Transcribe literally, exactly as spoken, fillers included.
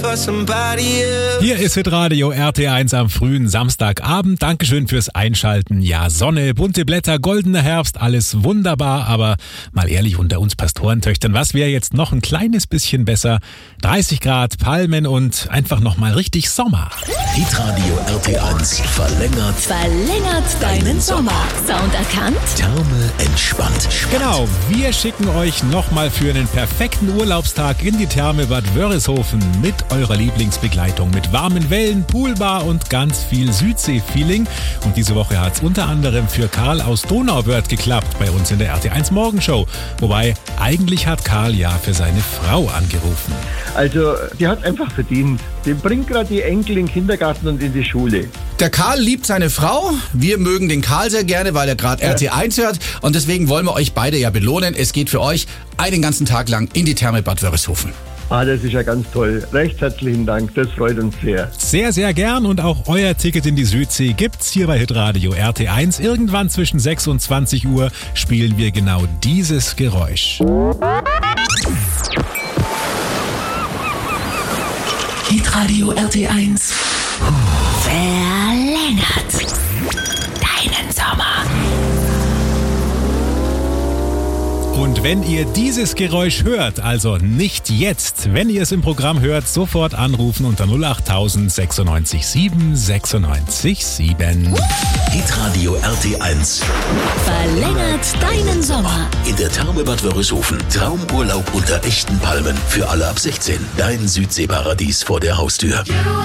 Hier ist Hitradio R T eins am frühen Samstagabend. Dankeschön fürs Einschalten. Ja, Sonne, bunte Blätter, goldener Herbst, alles wunderbar. Aber mal ehrlich unter uns Pastorentöchtern, was wäre jetzt noch ein kleines bisschen besser? dreißig Grad, Palmen und einfach nochmal richtig Sommer. Hitradio R T eins verlängert, Verlängert deinen Sommer. Sound erkannt? Therme entspannt. Genau, wir schicken euch nochmal für einen perfekten Urlaubstag in die Therme Bad Wörishofen mit eurer Lieblingsbegleitung mit warmen Wellen, Poolbar und ganz viel Südsee-Feeling. Und diese Woche hat es unter anderem für Karl aus Donauwörth geklappt bei uns in der R T eins Morgenshow. Wobei, eigentlich hat Karl ja für seine Frau angerufen. Also, die hat einfach verdient. Die bringt gerade die Enkel in den Kindergarten und in die Schule. Der Karl liebt seine Frau. Wir mögen den Karl sehr gerne, weil er gerade R T eins hört. Und deswegen wollen wir euch beide ja belohnen. Es geht für euch einen ganzen Tag lang in die Therme Bad Wörishofen. Ah, das ist ja ganz toll. Recht herzlichen Dank, das freut uns sehr. Sehr, sehr gern und auch euer Ticket in die Südsee gibt's hier bei Hitradio R T eins. Irgendwann zwischen sechs und zwanzig Uhr spielen wir genau dieses Geräusch. Hitradio R T eins. Verlängert deinen Sommer. Und wenn ihr dieses Geräusch hört, also nicht jetzt, wenn ihr es im Programm hört, sofort anrufen unter null acht tausend sechsundneunzig sieben sechsundneunzig sieben. Hitradio R T eins Verlängert deinen Sommer. in der Therme Bad Wörishofen. Traumurlaub unter echten Palmen für alle ab sechzehn. Dein Südseeparadies vor der Haustür.